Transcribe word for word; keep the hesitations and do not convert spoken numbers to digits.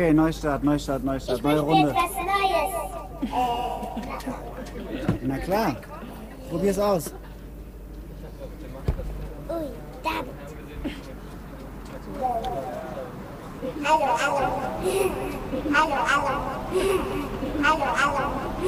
Okay, Neustart, Neustart, Neustart, Ich neue möchte Runde. etwas Neues. Äh, Na klar, probier's aus. ui, David. Hallo, hallo. Hallo, hallo. Hallo, hallo.